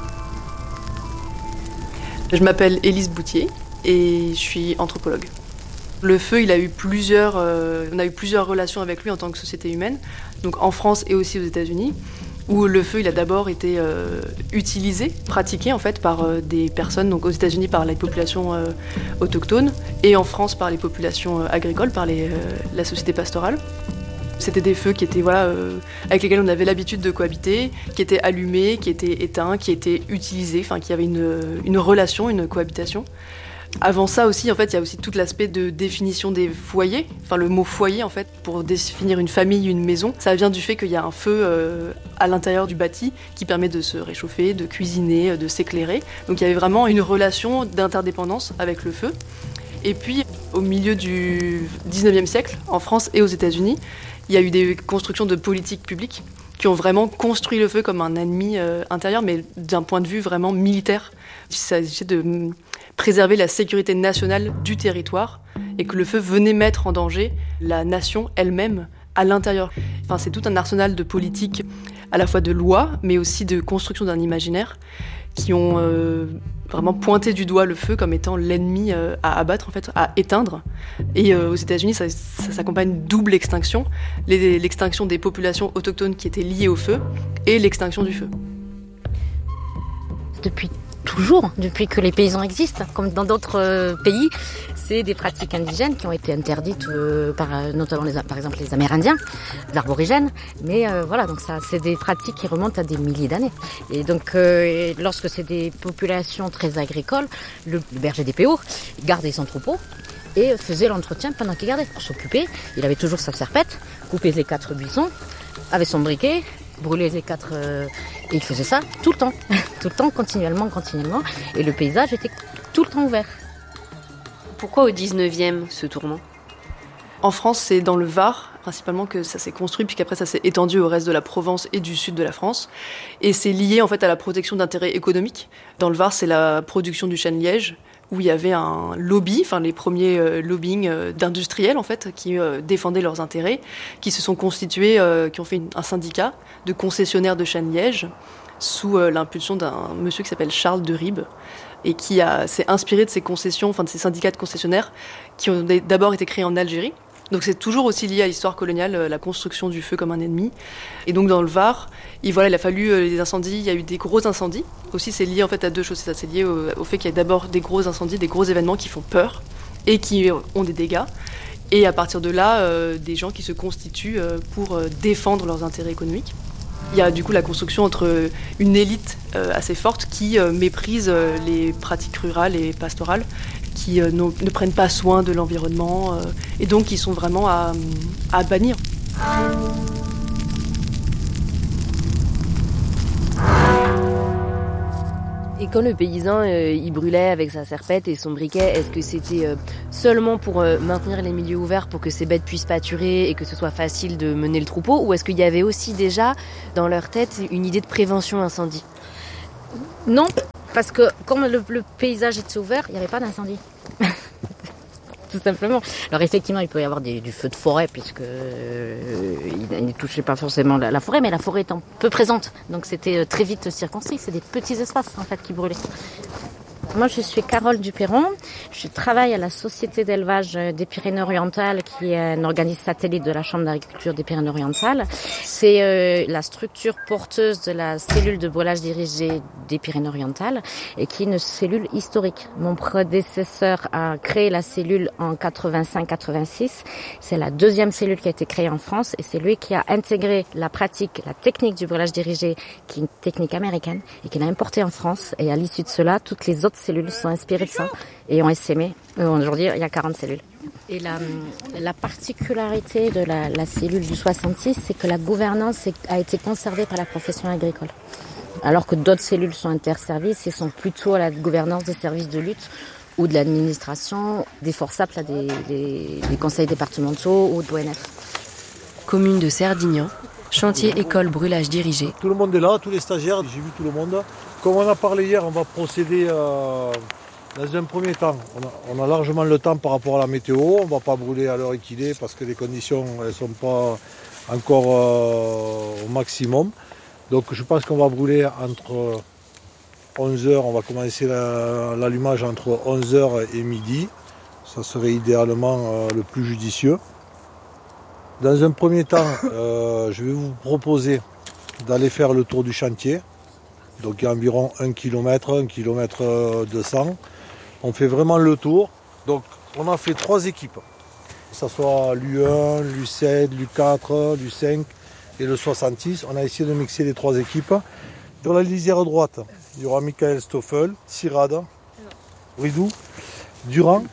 Je m'appelle Élise Boutier et je suis anthropologue. Le feu, il a eu plusieurs, euh, on a eu plusieurs relations avec lui en tant que société humaine, donc en France et aussi aux États-Unis, où le feu, il a d'abord été euh, utilisé, pratiqué en fait par euh, des personnes, donc aux États-Unis par les populations euh, autochtones et en France par les populations euh, agricoles, par les, euh, la société pastorale. C'était des feux qui étaient, voilà, euh, avec lesquels on avait l'habitude de cohabiter, qui étaient allumés, qui étaient éteints, qui étaient utilisés, enfin qui avaient une, une relation, une cohabitation. Avant ça aussi, en fait, il y a aussi tout l'aspect de définition des foyers. Enfin, le mot foyer, en fait, pour définir une famille, une maison, ça vient du fait qu'il y a un feu euh, à l'intérieur du bâti qui permet de se réchauffer, de cuisiner, de s'éclairer. Donc il y avait vraiment une relation d'interdépendance avec le feu. Et puis, au milieu du dix-neuvième siècle, en France et aux États-Unis, il y a eu des constructions de politiques publiques qui ont vraiment construit le feu comme un ennemi euh, intérieur, mais d'un point de vue vraiment militaire. Il s'agissait de préserver la sécurité nationale du territoire et que le feu venait mettre en danger la nation elle-même à l'intérieur. Enfin, c'est tout un arsenal de politiques, à la fois de lois, mais aussi de construction d'un imaginaire qui ont euh, vraiment pointé du doigt le feu comme étant l'ennemi euh, à abattre, en fait, à éteindre. Et euh, aux États-Unis, ça, ça s'accompagne d'une double extinction, les, l'extinction des populations autochtones qui étaient liées au feu et l'extinction du feu. Depuis toujours, depuis que les paysans existent, comme dans d'autres euh, pays, c'est des pratiques indigènes qui ont été interdites euh, par notamment les, par exemple les Amérindiens, les aborigènes, mais euh, voilà, donc ça c'est des pratiques qui remontent à des milliers d'années. Et donc euh, lorsque c'est des populations très agricoles, le, le berger des P O gardait son troupeau et faisait l'entretien pendant qu'il gardait. Pour s'occuper, il avait toujours sa serpette, coupait les quatre buissons, avait son briquet, brûlait les quatre... Euh, et il faisait ça tout le temps, tout le temps, continuellement, continuellement. Et le paysage était tout le temps ouvert. Pourquoi au dix-neuvième, ce tournant ? En France, c'est dans le Var, principalement, que ça s'est construit, puis qu'après ça s'est étendu au reste de la Provence et du sud de la France. Et c'est lié en fait à la protection d'intérêts économiques. Dans le Var, c'est la production du chêne-liège, où il y avait un lobby, enfin les premiers euh, lobbying euh, d'industriels en fait, qui euh, défendaient leurs intérêts, qui se sont constitués, euh, qui ont fait une, un syndicat de concessionnaires de chêne-liège sous euh, l'impulsion d'un monsieur qui s'appelle Charles de Ribes et qui a, s'est inspiré de ces concessions, enfin de ces syndicats de concessionnaires qui ont d'abord été créés en Algérie. Donc c'est toujours aussi lié à l'histoire coloniale, la construction du feu comme un ennemi. Et donc dans le Var, il, voilà, il a fallu les incendies, il y a eu des gros incendies. Aussi c'est lié en fait à deux choses, c'est ça, c'est lié au, au fait qu'il y a d'abord des gros incendies, des gros événements qui font peur et qui ont des dégâts. Et à partir de là, euh, des gens qui se constituent euh, pour euh, défendre leurs intérêts économiques. Il y a du coup la construction entre une élite euh, assez forte qui euh, méprise euh, les pratiques rurales et pastorales, qui euh, ne prennent pas soin de l'environnement euh, et donc qui sont vraiment à, à bannir. Et quand le paysan euh, il brûlait avec sa serpette et son briquet, est-ce que c'était euh, seulement pour euh, maintenir les milieux ouverts pour que ces bêtes puissent pâturer et que ce soit facile de mener le troupeau, ou est-ce qu'il y avait aussi déjà dans leur tête une idée de prévention incendie ? Non, parce que comme le, le paysage était ouvert, il n'y avait pas d'incendie. Tout simplement. Alors effectivement, il peut y avoir des, du feu de forêt, puisque euh, il ne touchait pas forcément la, la forêt, mais la forêt étant peu présente. Donc c'était très vite circonscrit, c'est des petits espaces en fait qui brûlaient. Moi, je suis Carole Duperron. Je travaille à la Société d'élevage des Pyrénées-Orientales, qui est un organisme satellite de la Chambre d'agriculture des Pyrénées-Orientales. C'est euh, la structure porteuse de la cellule de brûlage dirigé des Pyrénées-Orientales et qui est une cellule historique. Mon prédécesseur a créé la cellule en quatre-vingt-cinq quatre-vingt-six. C'est la deuxième cellule qui a été créée en France et c'est lui qui a intégré la pratique, la technique du brûlage dirigé, qui est une technique américaine et qui l'a importée en France. Et à l'issue de cela, toutes les autres cellules sont inspirées de ça et ont essaimé. Aujourd'hui, il y a quarante cellules. Et la, la particularité de la, la cellule du soixante-six, c'est que la gouvernance a été conservée par la profession agricole. Alors que d'autres cellules sont interservices et sont plutôt à la gouvernance des services de lutte ou de l'administration, des forçables, là, des, des, des conseils départementaux ou de l'O N F. Commune de Cerdignan, chantier école brûlage dirigé. Tout le monde est là, tous les stagiaires, j'ai vu tout le monde. Comme on a parlé hier, on va procéder euh, dans un premier temps. On a, on a largement le temps par rapport à la météo. On ne va pas brûler à l'heure qu'il est parce que les conditions ne sont pas encore euh, au maximum. Donc je pense qu'on va brûler entre onze heures, on va commencer la, l'allumage entre onze heures et midi. Ça serait idéalement euh, le plus judicieux. Dans un premier temps, euh, je vais vous proposer d'aller faire le tour du chantier. Donc il y a environ un kilomètre, un kilomètre deux cents. On fait vraiment le tour. Donc on a fait trois équipes. Que ce soit l'U un, l'U sept, l'U quatre, l'U cinq et le soixante-six. On a essayé de mixer les trois équipes. Sur la lisière droite, il y aura Michael Stoffel, Sirade, Ridou, Durand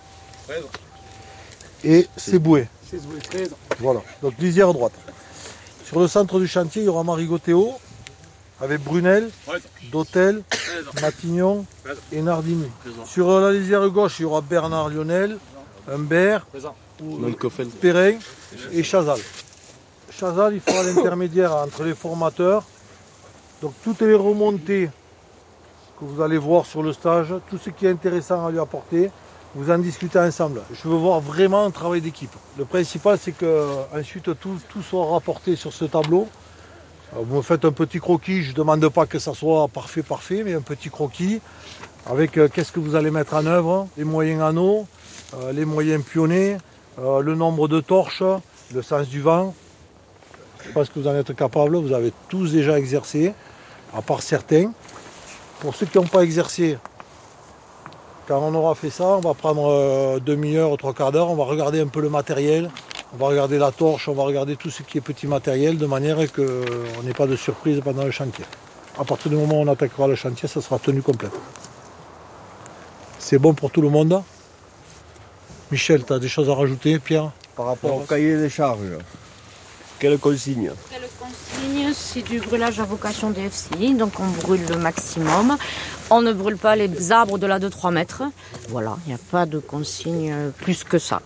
et Seboué. Voilà, donc lisière droite. Sur le centre du chantier, il y aura Marigot Théo, avec Brunel, Dautel, Matignon et Nardini. Sur la lisière gauche, il y aura Bernard Lionel, Humbert, Perrin et Chazal. Chazal, il fera l'intermédiaire entre les formateurs. Donc toutes les remontées que vous allez voir sur le stage, tout ce qui est intéressant à lui apporter, vous en discutez ensemble. Je veux voir vraiment un travail d'équipe. Le principal, c'est que ensuite tout, tout soit rapporté sur ce tableau. Vous me faites un petit croquis, je ne demande pas que ça soit parfait, parfait, mais un petit croquis avec euh, qu'est-ce que vous allez mettre en œuvre, les moyens anneaux, euh, les moyens pionnés, euh, le nombre de torches, le sens du vent. Je pense que vous en êtes capables, vous avez tous déjà exercé, à part certains. Pour ceux qui n'ont pas exercé, quand on aura fait ça, on va prendre euh, demi-heure, trois quarts d'heure, on va regarder un peu le matériel, on va regarder la torche, on va regarder tout ce qui est petit matériel, de manière qu'on n'ait pas de surprise pendant le chantier. À partir du moment où on attaquera le chantier, ça sera tenue complète. C'est bon pour tout le monde. Michel, tu as des choses à rajouter, Pierre? Par rapport au cahier des charges, quelle consigne? Quelle consigne, c'est du brûlage à vocation D F C I, donc on brûle le maximum. On ne brûle pas les arbres au-delà de trois mètres. Voilà, il n'y a pas de consigne plus que ça.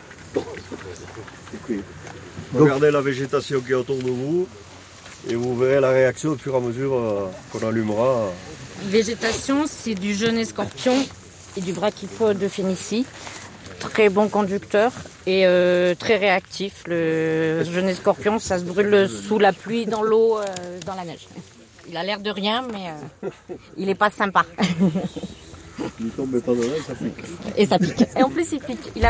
Regardez la végétation qui est autour de vous et vous verrez la réaction au fur et à mesure qu'on allumera. Végétation, c'est du genêt scorpion et du brachypode de Phénicie. Très bon conducteur et euh, très réactif. Le genêt scorpion, ça se brûle sous la pluie, dans l'eau, euh, dans la neige. Il a l'air de rien, mais euh, il n'est pas sympa. Il tombe pas dedans, ça pique. Et ça pique. Et en plus, il pique. Il a...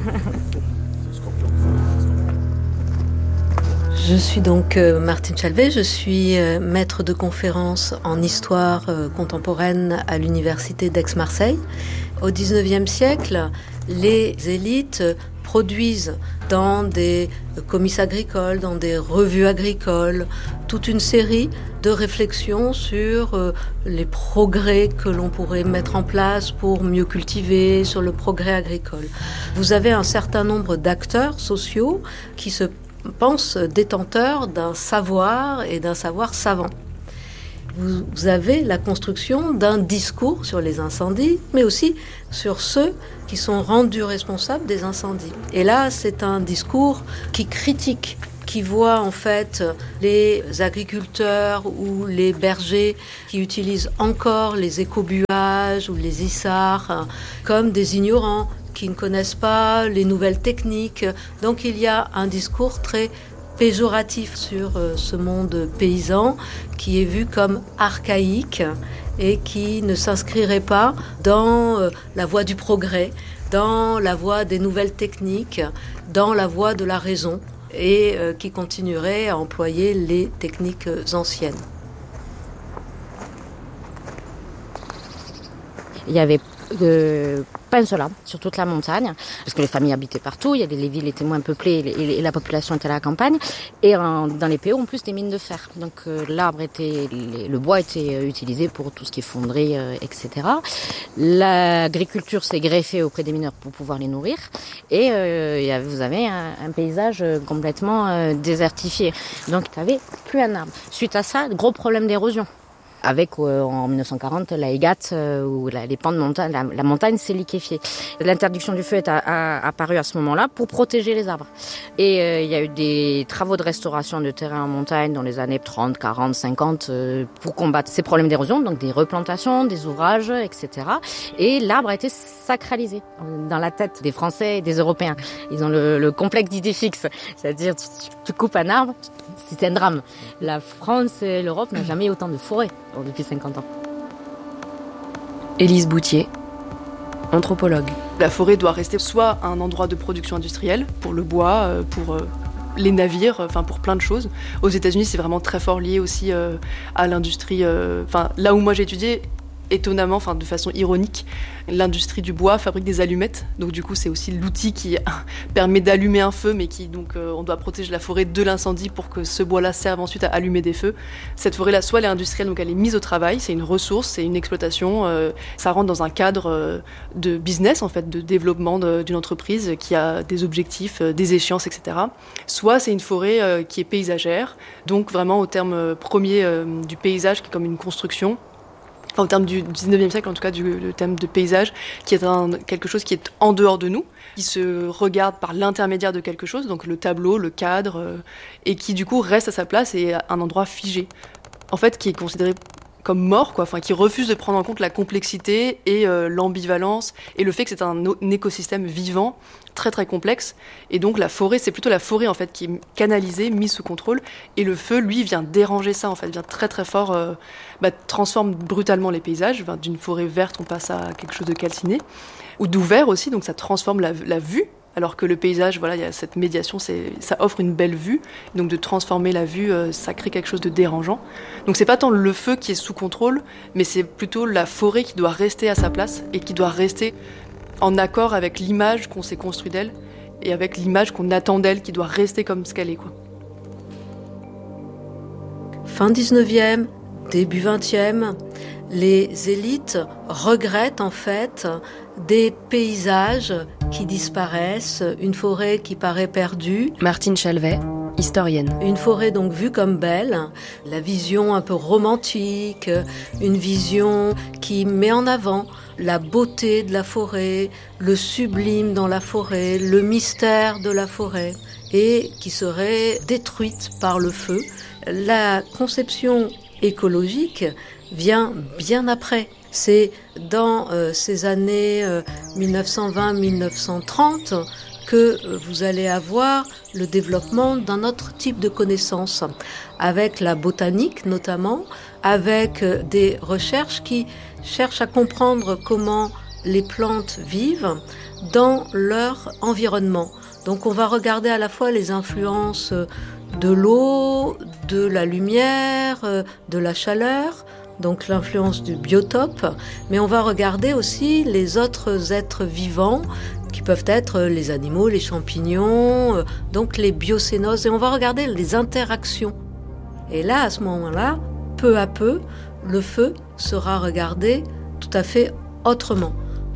Je suis donc euh, Martine Chalvet, je suis euh, maître de conférences en histoire euh, contemporaine à l'université d'Aix-Marseille. Au dix-neuvième siècle, les élites produisent dans des comices agricoles, dans des revues agricoles, toute une série de réflexions sur euh, les progrès que l'on pourrait mettre en place pour mieux cultiver, sur le progrès agricole. Vous avez un certain nombre d'acteurs sociaux qui se pensent détenteurs d'un savoir et d'un savoir savant. Vous avez la construction d'un discours sur les incendies, mais aussi sur ceux qui sont rendus responsables des incendies. Et là, c'est un discours qui critique, qui voit en fait les agriculteurs ou les bergers qui utilisent encore les écobuages ou les issards comme des ignorants, qui ne connaissent pas les nouvelles techniques. Donc il y a un discours très péjoratif sur ce monde paysan qui est vu comme archaïque et qui ne s'inscrirait pas dans euh, la voie du progrès, dans la voie des nouvelles techniques, dans la voie de la raison, et euh, qui continuerait à employer les techniques anciennes. Il y avait euh, pas un seul arbre sur toute la montagne, parce que les familles habitaient partout, il y a des, les villes étaient moins peuplées et, et la population était à la campagne. Et en, dans les P O, en plus, des mines de fer. Donc euh, l'arbre était, les, le bois était euh, utilisé pour tout ce qui est fonderie, euh, et cetera. L'agriculture s'est greffée auprès des mineurs pour pouvoir les nourrir. Et euh, y avait, vous avez un, un paysage complètement euh, désertifié. Donc tu n'avais plus un arbre. Suite à ça, gros problème d'érosion. Avec euh, en mille neuf cent quarante la Hégate euh, où la, les pans de montagne, la, la montagne s'est liquéfiée. L'interdiction du feu est a, a, apparue à ce moment-là pour protéger les arbres. Et euh, il y a eu des travaux de restauration de terrain en montagne dans les années trente, quarante, cinquante euh, pour combattre ces problèmes d'érosion, donc des replantations, des ouvrages, et cetera. Et l'arbre a été sacralisé dans la tête des Français et des Européens. Ils ont le, le complexe d'idée fixe, c'est-à-dire tu, tu coupes un arbre, c'est un drame. La France et l'Europe n'ont jamais eu autant de forêts depuis cinquante ans. Élise Boutier, anthropologue. La forêt doit rester soit un endroit de production industrielle, pour le bois, pour les navires, enfin pour plein de choses. Aux États-Unis, c'est vraiment très fort lié aussi à l'industrie. Enfin, là où moi j'ai étudié, étonnamment, enfin de façon ironique, l'industrie du bois fabrique des allumettes. Donc du coup, c'est aussi l'outil qui permet d'allumer un feu, mais qui donc euh, on doit protéger la forêt de l'incendie pour que ce bois-là serve ensuite à allumer des feux. Cette forêt-là, soit elle est industrielle, donc elle est mise au travail, c'est une ressource, c'est une exploitation. Euh, ça rentre dans un cadre euh, de business en fait, de développement de, d'une entreprise qui a des objectifs, euh, des échéances, et cetera. Soit c'est une forêt euh, qui est paysagère, donc vraiment au terme premier euh, du paysage, qui est comme une construction. Enfin, au terme du dix-neuvième siècle, en tout cas, du, le thème de paysage, qui est un, quelque chose qui est en dehors de nous, qui se regarde par l'intermédiaire de quelque chose, donc le tableau, le cadre, euh, et qui du coup reste à sa place et à un endroit figé. En fait, qui est considéré comme mort, quoi, enfin, qui refuse de prendre en compte la complexité et euh, l'ambivalence, et le fait que c'est un, un écosystème vivant, très très complexe. Et donc la forêt, c'est plutôt la forêt en fait qui est canalisée, mise sous contrôle, et le feu, lui, vient déranger ça, en fait, vient très très fort, euh, bah, transforme brutalement les paysages. Enfin, d'une forêt verte, on passe à quelque chose de calciné, ou d'ouvert aussi, donc ça transforme la, la vue. Alors que le paysage, voilà, il y a cette médiation, c'est, ça offre une belle vue. Donc de transformer la vue, euh, ça crée quelque chose de dérangeant. Donc c'est pas tant le feu qui est sous contrôle, mais c'est plutôt la forêt qui doit rester à sa place et qui doit rester en accord avec l'image qu'on s'est construite d'elle et avec l'image qu'on attend d'elle, qui doit rester comme ce qu'elle est, quoi. Fin dix-neuvième, début vingtième, les élites regrettent en fait des paysages qui disparaissent, une forêt qui paraît perdue. Martine Chalvet, historienne. Une forêt donc vue comme belle, la vision un peu romantique, une vision qui met en avant la beauté de la forêt, le sublime dans la forêt, le mystère de la forêt, et qui serait détruite par le feu. La conception écologique vient bien après. C'est dans euh, ces années euh, mille neuf cent vingt à mille neuf cent trente que euh, vous allez avoir le développement d'un autre type de connaissance, avec la botanique notamment, avec euh, des recherches qui cherchent à comprendre comment les plantes vivent dans leur environnement. Donc on va regarder à la fois les influences de l'eau, de la lumière, de la chaleur, donc l'influence du biotope, mais on va regarder aussi les autres êtres vivants qui peuvent être les animaux, les champignons, donc les biocénoses, et on va regarder les interactions. Et là, à ce moment-là, peu à peu, le feu sera regardé tout à fait autrement.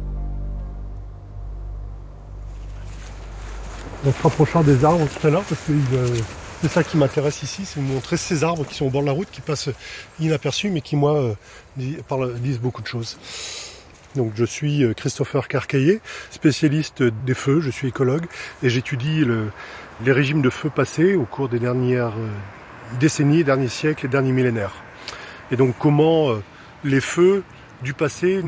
En se rapprochant des arbres tout à l'heure, parce que euh, c'est ça qui m'intéresse ici, c'est de montrer ces arbres qui sont au bord de la route, qui passent inaperçus, mais qui, moi, euh, disent, parlent, disent beaucoup de choses. Donc, je suis Christopher Carcaillet, spécialiste des feux, je suis écologue, et j'étudie le, les régimes de feu passés au cours des dernières euh, décennies, derniers siècles et derniers millénaires. Et donc, comment euh, les feux du passé